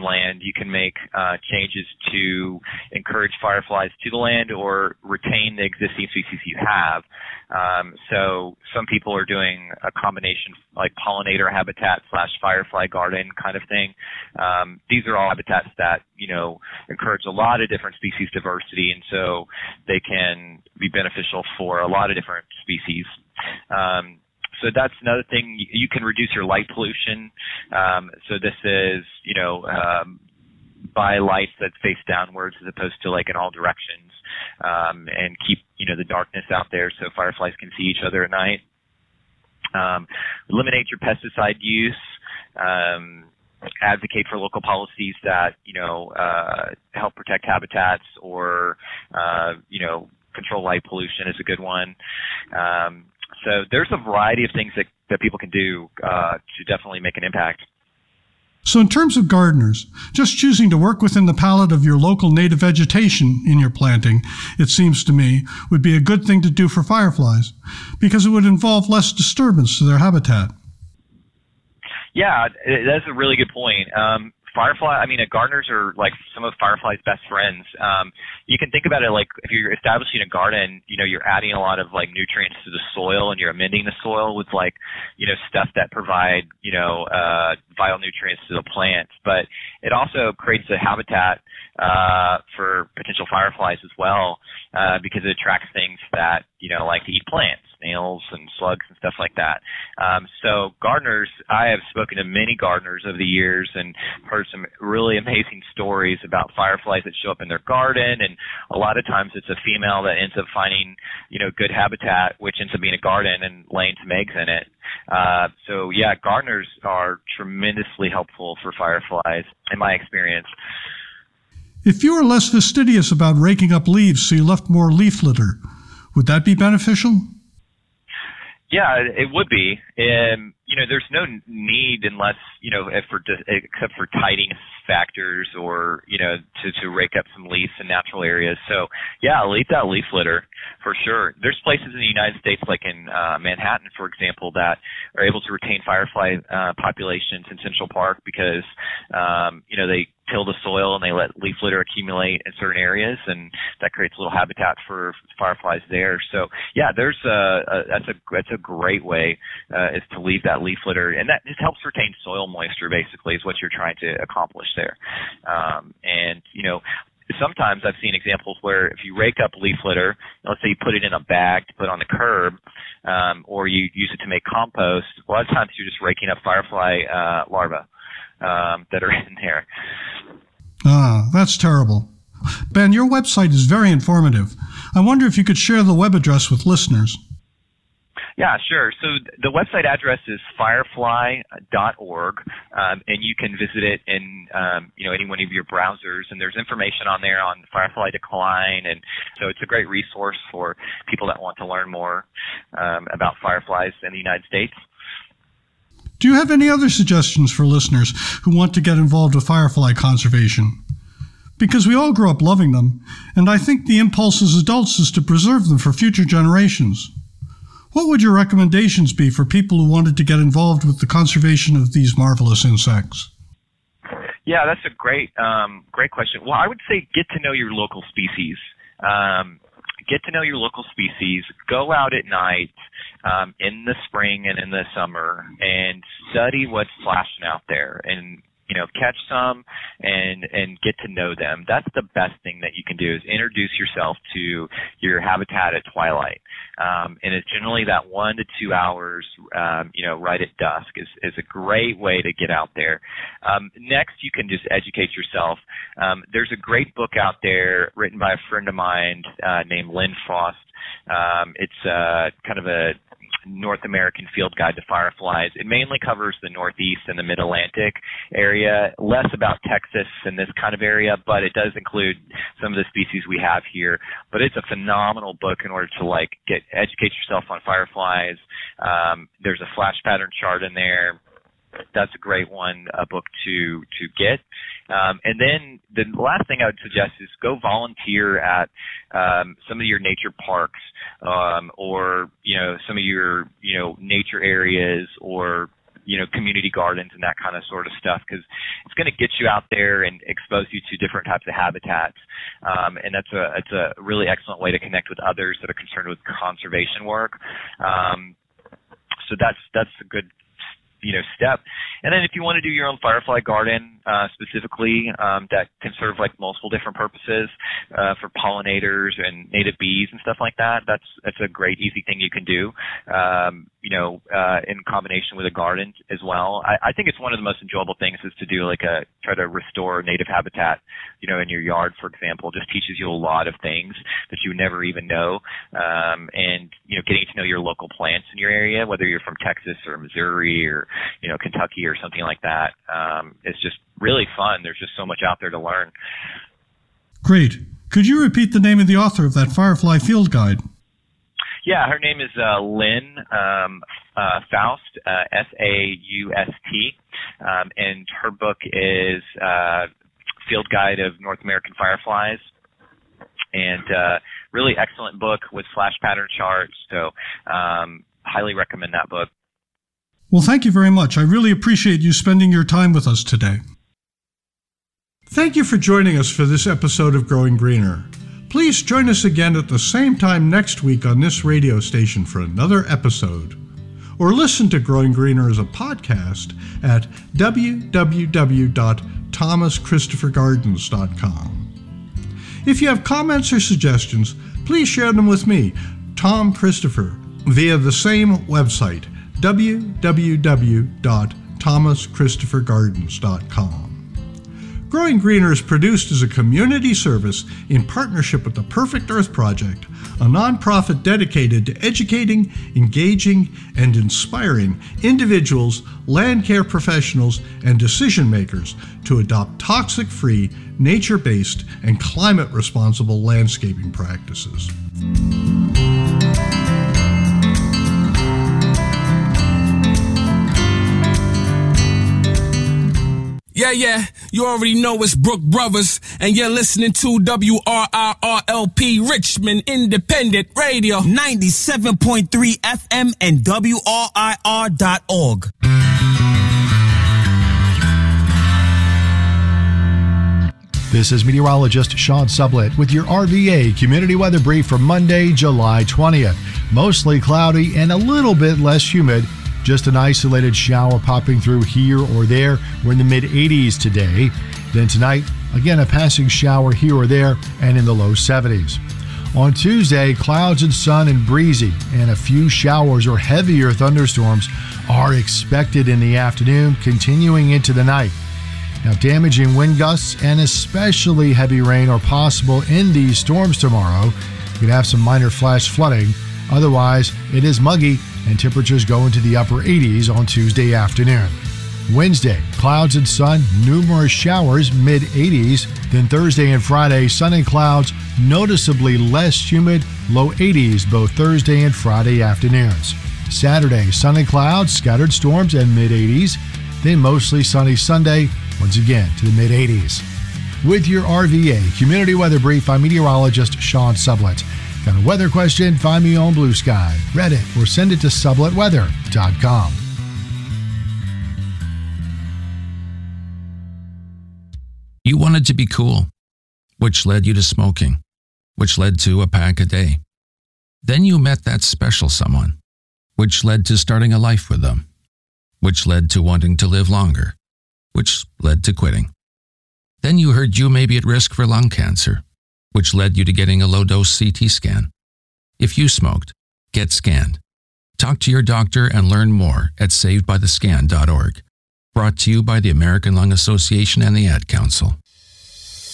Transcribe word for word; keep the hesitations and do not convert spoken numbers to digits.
some land, you can make uh, changes to encourage fireflies to the land or retain the existing species you have. Um, so some people are doing a combination like pollinator habitat slash firefly garden kind of thing. Um, these are all habitats that, you know, encourage a lot of different species diversity, and so they can be beneficial for a lot of different species. Um, So that's another thing. You can reduce your light pollution. Um, so this is, you know, um, by lights that face downwards as opposed to like in all directions, um, and keep, you know, the darkness out there so fireflies can see each other at night. Um, eliminate your pesticide use. Um, advocate for local policies that, you know, uh, help protect habitats or, uh, you know, control light pollution is a good one. Um, So there's a variety of things that, that people can do uh, to definitely make an impact. So in terms of gardeners, just choosing to work within the palette of your local native vegetation in your planting, it seems to me, would be a good thing to do for fireflies, because it would involve less disturbance to their habitat. Yeah, that's a really good point. Um, Firefly, I mean, uh, gardeners are like some of fireflies' best friends. Um, you can think about it like if you're establishing a garden, you know, you're adding a lot of like nutrients to the soil and you're amending the soil with like, you know, stuff that provide, you know, uh, vital nutrients to the plants. But it also creates a habitat uh, for potential fireflies as well, uh, because it attracts things that, you know, like to eat plants, snails and slugs and stuff like that. Um, so gardeners, I have spoken to many gardeners over the years and heard some really amazing stories about fireflies that show up in their garden, and a lot of times it's a female that ends up finding, you know, good habitat, which ends up being a garden and laying some eggs in it. Uh, so yeah, gardeners are tremendously helpful for fireflies in my experience. If you were less fastidious about raking up leaves so you left more leaf litter, would that be beneficial? Yeah, it would be. Um, you know, there's no need unless, you know, if for except for tidiness factors or, you know, to, to rake up some leaves in natural areas. So, yeah, leave that leaf litter for sure. There's places in the United States, like in uh, Manhattan, for example, that are able to retain firefly uh, populations in Central Park because, um, you know, they till the soil and they let leaf litter accumulate in certain areas, and that creates a little habitat for fireflies there. So yeah, there's a, a that's a that's a great way uh, is to leave that leaf litter, and that just helps retain soil moisture. Basically, is what you're trying to accomplish there. Um, and you know, sometimes I've seen examples where if you rake up leaf litter, let's say you put it in a bag to put on the curb, um, or you use it to make compost. A lot of times you're just raking up firefly uh, larvae um, that are in there. Ah, that's terrible. Ben, your website is very informative. I wonder if you could share the web address with listeners. Yeah, sure. So the website address is firefly dot org, um, and you can visit it in um, you know any one of your browsers. And there's information on there on firefly decline, and so it's a great resource for people that want to learn more um, about fireflies in the United States. Do you have any other suggestions for listeners who want to get involved with firefly conservation? Because we all grow up loving them, and I think the impulse as adults is to preserve them for future generations. What would your recommendations be for people who wanted to get involved with the conservation of these marvelous insects? Yeah, that's a great, um, great question. Well, I would say get to know your local species. Um, get to know your local species. Go out at night um, in the spring and in the summer and study what's flashing out there, and you know, catch some and and get to know them. That's the best thing that you can do, is introduce yourself to your habitat at twilight. Um, and it's generally that one to two hours, um, you know, right at dusk is, is a great way to get out there. Um, next, you can just educate yourself. Um, there's a great book out there written by a friend of mine uh, named Lynn Frost. Um, it's uh, kind of a North American Field Guide to Fireflies. It mainly covers the Northeast and the Mid-Atlantic area, less about Texas and this kind of area, but it does include some of the species we have here. But it's a phenomenal book in order to like get educate yourself on fireflies. Um, there's a flash pattern chart in there. That's a great one, a book to to get. Um, and then the last thing I would suggest is go volunteer at um, some of your nature parks, um, or you know some of your you know nature areas, or you know, community gardens and that kind of sort of stuff, because it's going to get you out there and expose you to different types of habitats. Um, and that's a, it's a really excellent way to connect with others that are concerned with conservation work. Um, so that's, that's a good, you know, step. And then if you want to do your own firefly garden, uh, specifically, um, that can serve like multiple different purposes, uh, for pollinators and native bees and stuff like that, that's, that's a great, easy thing you can do, um, you know, uh, in combination with a garden as well. I, I think it's one of the most enjoyable things is to do like a, try to restore native habitat, you know, in your yard, for example. Just teaches you a lot of things that you never even know. Um, and, you know, getting to know your local plants in your area, whether you're from Texas or Missouri or, you know, Kentucky or something like that. Um, it's just really fun. There's just so much out there to learn. Great. Could you repeat the name of the author of that Firefly Field Guide? Yeah, her name is uh, Lynn um, uh, Faust, uh, S A U S T, um, and her book is uh, Field Guide of North American Fireflies, and uh, really excellent book with flash pattern charts, so um, highly recommend that book. Well, thank you very much. I really appreciate you spending your time with us today. Thank you for joining us for this episode of Growing Greener. Please join us again at the same time next week on this radio station for another episode. Or listen to Growing Greener as a podcast at w w w dot thomas christopher gardens dot com. If you have comments or suggestions, please share them with me, Tom Christopher, via the same website, w w w dot thomas christopher gardens dot com. Growing Greener is produced as a community service in partnership with the Perfect Earth Project, a nonprofit dedicated to educating, engaging, and inspiring individuals, land care professionals, and decision makers to adopt toxic-free, nature-based, and climate-responsible landscaping practices. Yeah, yeah, you already know it's Brook Brothers, and you're listening to W R I R L P Richmond Independent Radio, ninety-seven point three F M and W R I R dot org. This is meteorologist Sean Sublett with your R V A Community Weather Brief for Monday, July twentieth. Mostly cloudy and a little bit less humid. Just an isolated shower popping through here or there. We're in the mid eighties today. Then tonight, again, a passing shower here or there and in the low seventies. On Tuesday, clouds and sun and breezy, and a few showers or heavier thunderstorms are expected in the afternoon, continuing into the night. Now, damaging wind gusts and especially heavy rain are possible in these storms tomorrow. You could have some minor flash flooding. Otherwise, it is muggy and temperatures go into the upper eighties on Tuesday afternoon. Wednesday, clouds and sun, numerous showers, mid eighties. Then Thursday and Friday, sun and clouds, noticeably less humid, low eighties both Thursday and Friday afternoons. Saturday, sun and clouds, scattered storms, and mid eighties. Then mostly sunny Sunday, once again to the mid eighties. With your R V A Community Weather Brief, I'm meteorologist Sean Sublett. Got a weather question? Find me on Blue Sky, Reddit, or send it to sublet weather dot com. You wanted to be cool, which led you to smoking, which led to a pack a day. Then you met that special someone, which led to starting a life with them, which led to wanting to live longer, which led to quitting. Then you heard you may be at risk for lung cancer, which led you to getting a low-dose C T scan. If you smoked, get scanned. Talk to your doctor and learn more at saved by the scan dot org. Brought to you by the American Lung Association and the Ad Council.